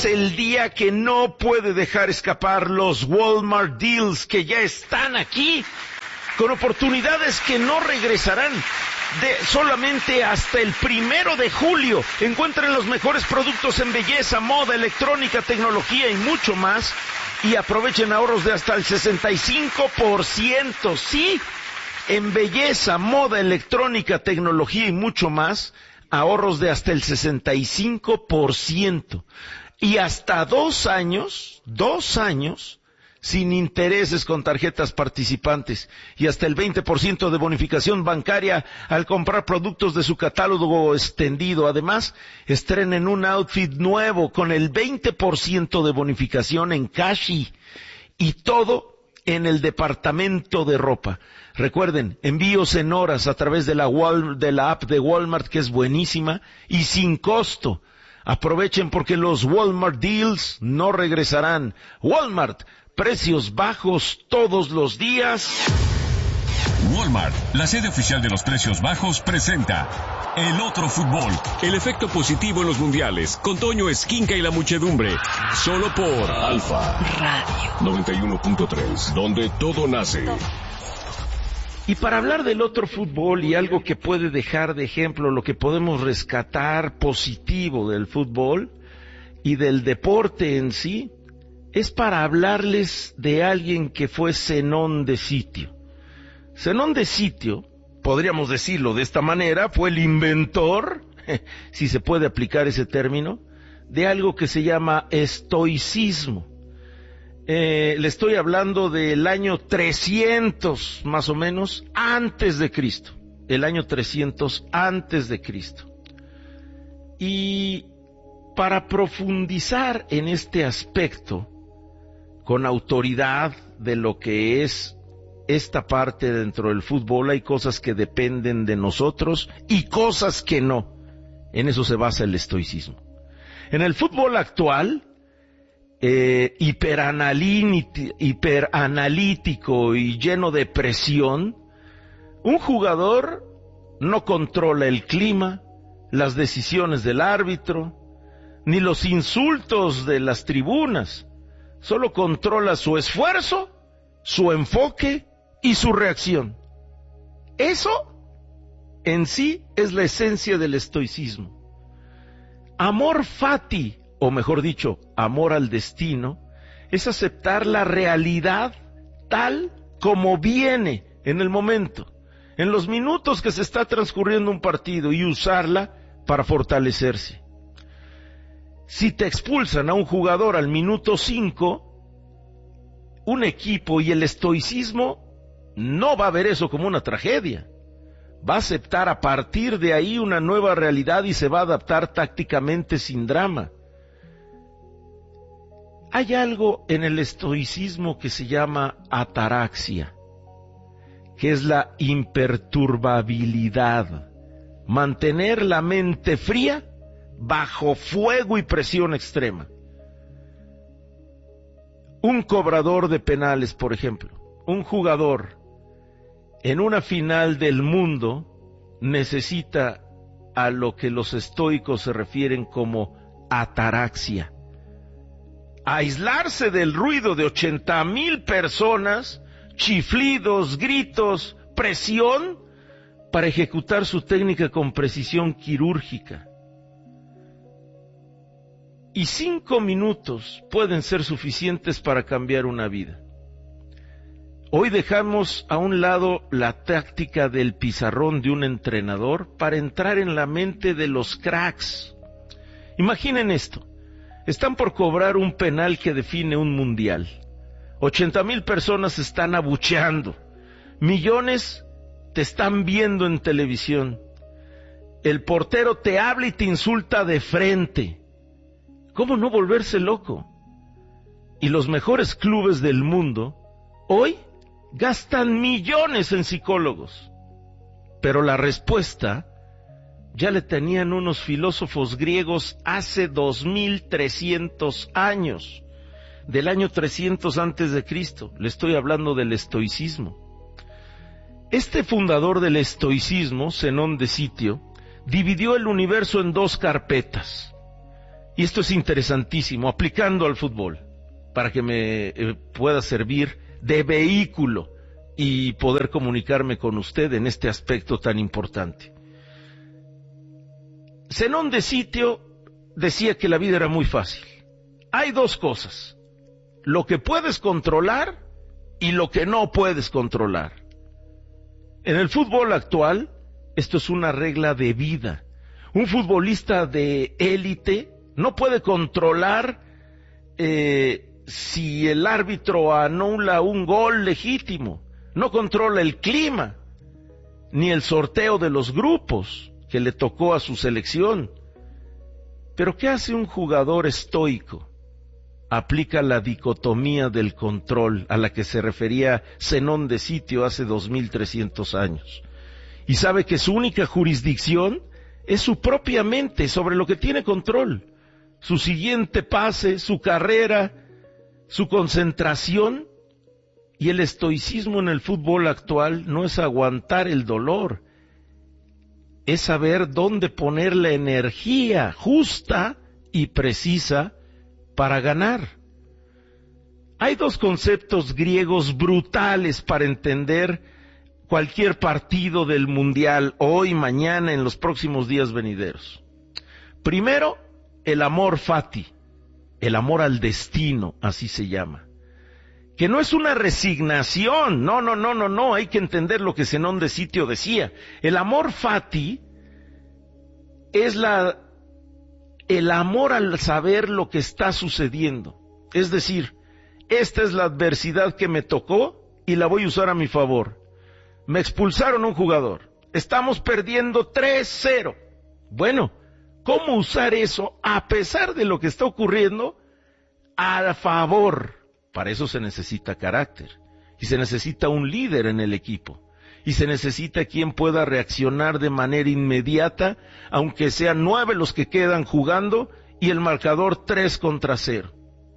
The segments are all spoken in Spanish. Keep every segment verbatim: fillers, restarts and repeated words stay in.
el día que no puede dejar escapar los Walmart Deals que ya están aquí, con oportunidades que no regresarán de solamente hasta el primero de julio. Encuentren los mejores productos en belleza, moda, electrónica, tecnología y mucho más, y aprovechen ahorros de hasta el sesenta y cinco por ciento. Sí, en belleza, moda, electrónica, tecnología y mucho más, ahorros de hasta el sesenta y cinco por ciento. Y hasta dos años, dos años, sin intereses con tarjetas participantes. Y hasta el veinte por ciento de bonificación bancaria al comprar productos de su catálogo extendido. Además, estrenen un outfit nuevo con el veinte por ciento de bonificación en Cashi. Y todo en el departamento de ropa. Recuerden, envíos en horas a través de la, Wal- de la app de Walmart, que es buenísima, y sin costo. Aprovechen porque los Walmart Deals no regresarán. Walmart, precios bajos todos los días. Walmart, la sede oficial de los precios bajos, presenta El Otro Fútbol. El efecto positivo en los mundiales, con Toño Esquinca y la muchedumbre. Solo por Alfa Radio noventa y uno punto tres, donde todo nace. Y para hablar del otro fútbol y algo que puede dejar de ejemplo lo que podemos rescatar positivo del fútbol y del deporte en sí, es para hablarles de alguien que fue Zenón de Sitio. Zenón de Sitio, podríamos decirlo de esta manera, fue el inventor, si se puede aplicar ese término, de algo que se llama estoicismo. Eh, le estoy hablando del año trescientos, más o menos, antes de Cristo. El año trescientos antes de Cristo. Y para profundizar en este aspecto, con autoridad de lo que es esta parte dentro del fútbol, hay cosas que dependen de nosotros y cosas que no. En eso se basa el estoicismo. En el fútbol actual, Eh, hiperanalítico y lleno de presión, un jugador no controla el clima, las decisiones del árbitro, ni los insultos de las tribunas, solo controla su esfuerzo, su enfoque y su reacción. Eso en sí es la esencia del estoicismo. Amor fati, o mejor dicho, amor al destino, es aceptar la realidad tal como viene en el momento, en los minutos que se está transcurriendo un partido, y usarla para fortalecerse. Si te expulsan a un jugador al minuto cinco, un equipo y el estoicismo no va a ver eso como una tragedia. Va a aceptar a partir de ahí una nueva realidad y se va a adaptar tácticamente sin drama. Hay algo en el estoicismo que se llama ataraxia, que es la imperturbabilidad, mantener la mente fría bajo fuego y presión extrema. Un cobrador de penales, por ejemplo, un jugador en una final del mundo necesita a lo que los estoicos se refieren como ataraxia. Aislarse del ruido de ochenta mil personas, chiflidos, gritos, presión, para ejecutar su técnica con precisión quirúrgica. Y cinco minutos pueden ser suficientes para cambiar una vida. Hoy dejamos a un lado la táctica del pizarrón de un entrenador para entrar en la mente de los cracks. Imaginen esto. Están por cobrar un penal que define un mundial. ochenta mil personas están abucheando. Millones te están viendo en televisión. El portero te habla y te insulta de frente. ¿Cómo no volverse loco? Y los mejores clubes del mundo hoy gastan millones en psicólogos. Pero la respuesta ya le tenían unos filósofos griegos hace dos mil trescientos años, del año trescientos antes de Cristo. Le estoy hablando del estoicismo. Este fundador del estoicismo, Zenón de Sitio, dividió el universo en dos carpetas. Y esto es interesantísimo, aplicando al fútbol, para que me eh, pueda servir de vehículo y poder comunicarme con usted en este aspecto tan importante. Zenón de Sitio decía que la vida era muy fácil. Hay dos cosas, lo que puedes controlar y lo que no puedes controlar. En el fútbol actual, esto es una regla de vida. Un futbolista de élite no puede controlar eh, si el árbitro anula un gol legítimo, no controla el clima, ni el sorteo de los grupos que le tocó a su selección. Pero ¿qué hace un jugador estoico? Aplica la dicotomía del control a la que se refería Zenón de Sitio hace dos mil trescientos años. Y sabe que su única jurisdicción es su propia mente sobre lo que tiene control. Su siguiente pase, su carrera, su concentración. Y el estoicismo en el fútbol actual no es aguantar el dolor, es saber dónde poner la energía justa y precisa para ganar. Hay dos conceptos griegos brutales para entender cualquier partido del mundial, hoy, mañana, en los próximos días venideros. Primero, el amor fati, el amor al destino, así se llama. Que no es una resignación, no, no, no, no, no, hay que entender lo que Zenón de Sitio decía. El amor fati es la, el amor al saber lo que está sucediendo. Es decir, esta es la adversidad que me tocó y la voy a usar a mi favor. Me expulsaron a un jugador, estamos perdiendo tres cero. Bueno, ¿cómo usar eso a pesar de lo que está ocurriendo a favor? Para eso se necesita carácter, y se necesita un líder en el equipo, y se necesita quien pueda reaccionar de manera inmediata, aunque sean nueve los que quedan jugando, y el marcador tres contra cero.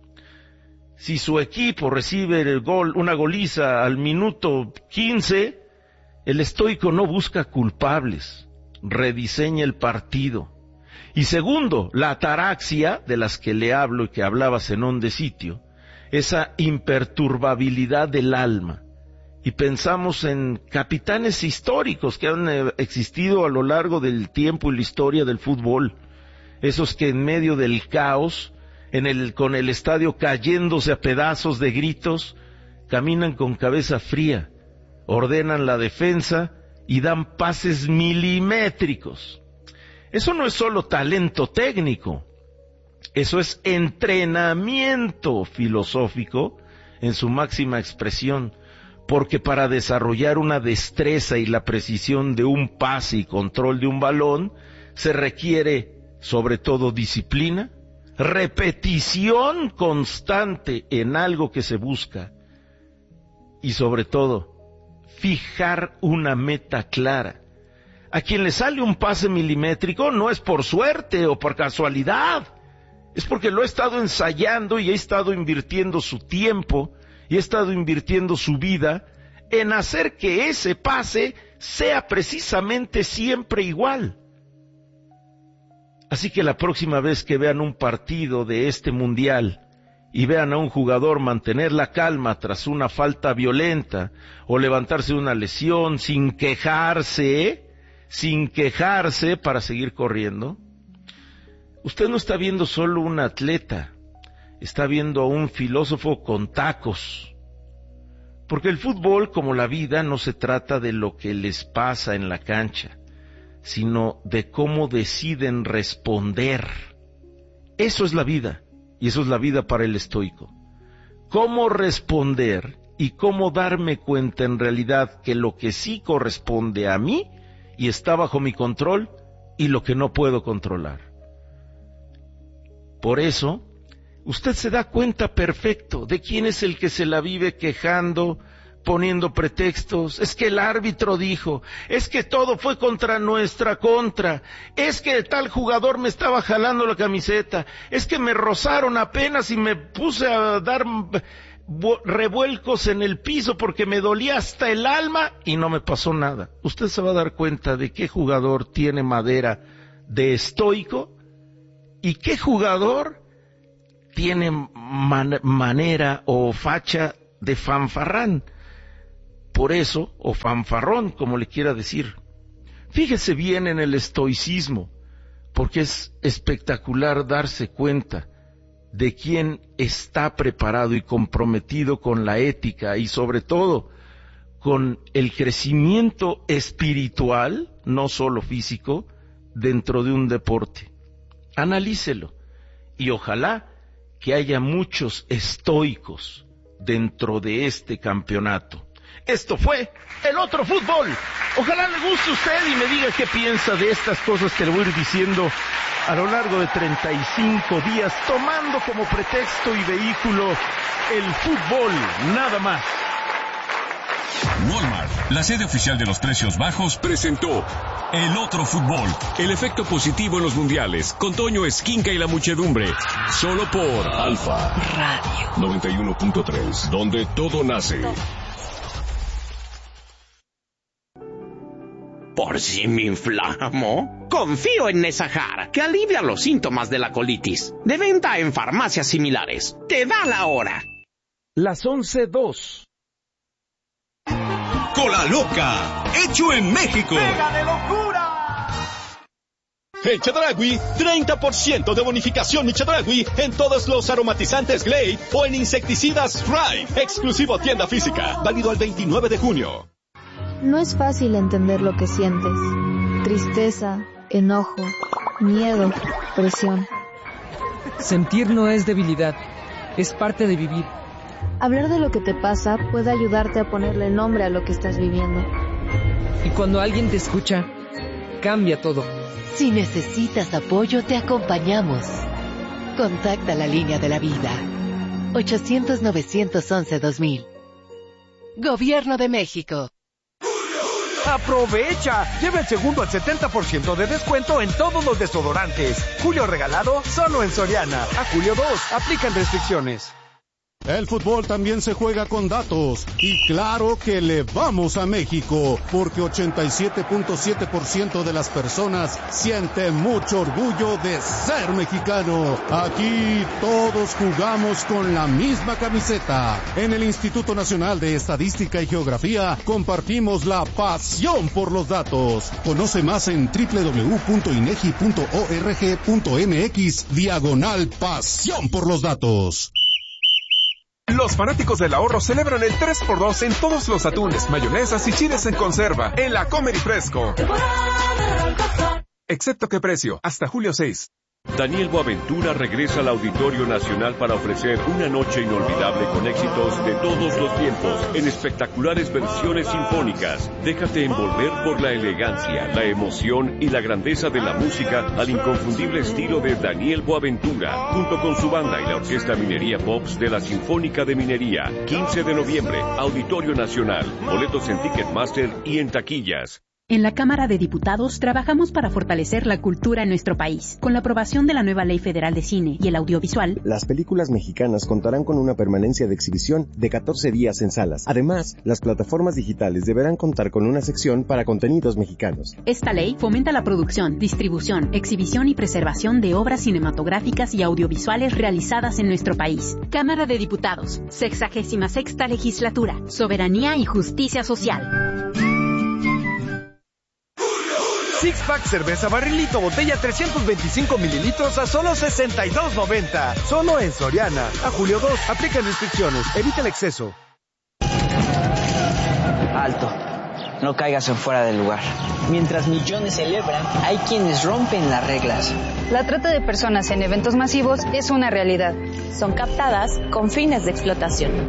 Si su equipo recibe el gol, una goliza al minuto quince, el estoico no busca culpables, rediseña el partido. Y segundo, la ataraxia, de las que le hablo y que hablaba Zenón de Sitio, esa imperturbabilidad del alma. Y pensamos en capitanes históricos que han existido a lo largo del tiempo y la historia del fútbol. Esos que en medio del caos, en el, con el estadio cayéndose a pedazos de gritos, caminan con cabeza fría, ordenan la defensa y dan pases milimétricos. Eso no es solo talento técnico. Eso es entrenamiento filosófico en su máxima expresión, porque para desarrollar una destreza y la precisión de un pase y control de un balón, se requiere sobre todo disciplina, repetición constante en algo que se busca, y sobre todo, fijar una meta clara. A quien le sale un pase milimétrico no es por suerte o por casualidad, es porque lo ha estado ensayando y ha estado invirtiendo su tiempo y ha estado invirtiendo su vida en hacer que ese pase sea precisamente siempre igual. Así que la próxima vez que vean un partido de este mundial y vean a un jugador mantener la calma tras una falta violenta o levantarse de una lesión sin quejarse, sin quejarse para seguir corriendo, usted no está viendo solo un atleta, está viendo a un filósofo con tacos. Porque el fútbol, como la vida, no se trata de lo que les pasa en la cancha, sino de cómo deciden responder. Eso es la vida, y eso es la vida para el estoico. Cómo responder y cómo darme cuenta en realidad que lo que sí corresponde a mí y está bajo mi control y lo que no puedo controlar. Por eso, usted se da cuenta perfecto de quién es el que se la vive quejando, poniendo pretextos. Es que el árbitro dijo, es que todo fue contra nuestra contra, es que tal jugador me estaba jalando la camiseta, es que me rozaron apenas y me puse a dar revuelcos en el piso porque me dolía hasta el alma y no me pasó nada. Usted se va a dar cuenta de qué jugador tiene madera de estoico ¿Y qué jugador tiene man- manera o facha de fanfarrán? Por eso, o fanfarrón, como le quiera decir. Fíjese bien en el estoicismo, porque es espectacular darse cuenta de quién está preparado y comprometido con la ética y sobre todo con el crecimiento espiritual, no solo físico, dentro de un deporte. Analícelo y ojalá que haya muchos estoicos dentro de este campeonato. Esto fue El Otro Fútbol. Ojalá le guste a usted y me diga qué piensa de estas cosas que le voy a ir diciendo a lo largo de treinta y cinco días, tomando como pretexto y vehículo el fútbol, nada más. Walmart, la sede oficial de los precios bajos, presentó El Otro Fútbol, el efecto positivo en los mundiales, con Toño Esquinca y la muchedumbre, solo por Alfa Radio noventa y uno punto tres, donde todo nace. ¿Por si me inflamo? Confío en Nesahar, que alivia los síntomas de la colitis. De venta en farmacias similares. Te da la hora. Las once dos. Cola Loca, hecho en México. ¡Pega de locura! En Chedraui, treinta por ciento de bonificación en Chedraui en todos los aromatizantes Glade o en insecticidas Rai. Exclusivo tienda física, válido al veintinueve de junio. No es fácil entender lo que sientes. Tristeza, enojo, miedo, presión. Sentir no es debilidad, es parte de vivir. Hablar de lo que te pasa puede ayudarte a ponerle nombre a lo que estás viviendo. Y cuando alguien te escucha, cambia todo. Si necesitas apoyo, te acompañamos. Contacta la línea de la vida. ochocientos, novecientos once, dos mil. Gobierno de México. ¡Aprovecha! Lleva el segundo al setenta por ciento de descuento en todos los desodorantes. Julio regalado solo en Soriana. A julio dos, aplican restricciones. El fútbol también se juega con datos, y claro que le vamos a México, porque ochenta y siete punto siete por ciento de las personas siente mucho orgullo de ser mexicano. Aquí todos jugamos con la misma camiseta. En el Instituto Nacional de Estadística y Geografía compartimos la pasión por los datos. Conoce más en doble u doble u doble u punto inegi punto org punto mx diagonal pasión por los datos. Los fanáticos del ahorro celebran el tres por dos en todos los atunes, mayonesas y chiles en conserva en la Comer y Fresco. Excepto qué precio, hasta julio seis. Daniel Boaventura regresa al Auditorio Nacional para ofrecer una noche inolvidable con éxitos de todos los tiempos en espectaculares versiones sinfónicas. Déjate envolver por la elegancia, la emoción y la grandeza de la música al inconfundible estilo de Daniel Boaventura, junto con su banda y la Orquesta Minería Pops de la Sinfónica de Minería. quince de noviembre, Auditorio Nacional. Boletos en Ticketmaster y en taquillas. En la Cámara de Diputados trabajamos para fortalecer la cultura en nuestro país. Con la aprobación de la nueva Ley Federal de Cine y el Audiovisual, las películas mexicanas contarán con una permanencia de exhibición de catorce días en salas. Además, las plataformas digitales deberán contar con una sección para contenidos mexicanos. Esta ley fomenta la producción, distribución, exhibición y preservación de obras cinematográficas y audiovisuales realizadas en nuestro país. Cámara de Diputados, sexagésima sexta Legislatura, Soberanía y Justicia Social. Six Pack cerveza barrilito botella trescientos veinticinco mililitros a solo sesenta y dos noventa. Solo en Soriana. A julio dos, aplican restricciones. Evita el exceso. Alto. No caigas en fuera del lugar. Mientras millones celebran, hay quienes rompen las reglas. La trata de personas en eventos masivos es una realidad. Son captadas con fines de explotación.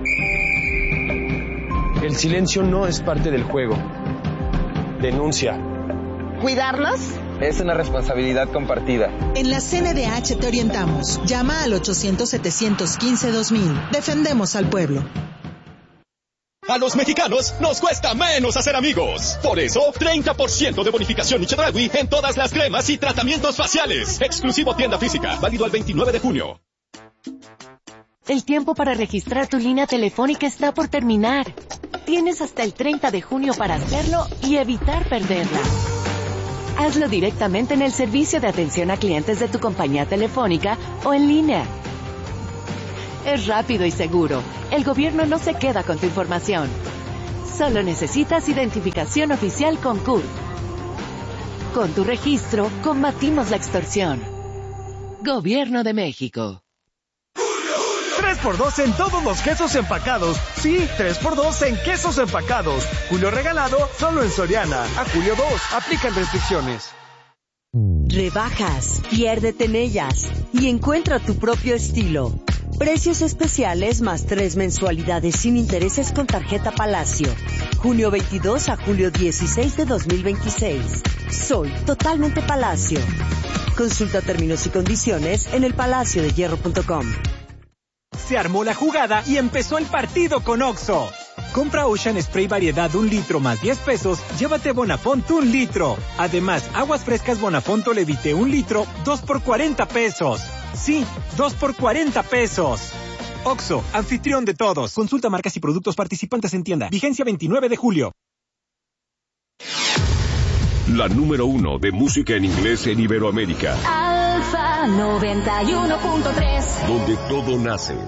El silencio no es parte del juego. Denuncia. ¿Cuidarnos? Es una responsabilidad compartida. En la C N D H te orientamos. Llama al ochocientos, setecientos quince, dos mil. Defendemos al pueblo. A los mexicanos nos cuesta menos hacer amigos. Por eso, treinta por ciento de bonificación y Chedraui en todas las cremas y tratamientos faciales. Exclusivo tienda física, válido al veintinueve de junio. El tiempo para registrar tu línea telefónica está por terminar. Tienes hasta el treinta de junio para hacerlo y evitar perderla. Hazlo directamente en el servicio de atención a clientes de tu compañía telefónica o en línea. Es rápido y seguro. El gobierno no se queda con tu información. Solo necesitas identificación oficial con C U R. Con tu registro, combatimos la extorsión. Gobierno de México. tres por dos en todos los quesos empacados. Sí, tres por dos en quesos empacados. Julio regalado solo en Soriana. A julio dos. Aplican restricciones. Rebajas, piérdete en ellas y encuentra tu propio estilo. Precios especiales más tres mensualidades sin intereses con tarjeta Palacio. Junio veintidós a julio dieciséis de dos mil veintiséis. Soy totalmente Palacio. Consulta términos y condiciones en el palacio de hierro punto com. Se armó la jugada y empezó el partido con Oxxo. Compra Ocean Spray variedad un litro más diez pesos, llévate Bonafont un litro. Además, aguas frescas Bonafont Levite un litro, dos por cuarenta pesos. Sí, dos por cuarenta pesos. Oxxo, anfitrión de todos. Consulta marcas y productos participantes en tienda. Vigencia veintinueve de julio. La número uno de música en inglés en Iberoamérica. Alfa noventa y uno punto tres. Donde todo nace,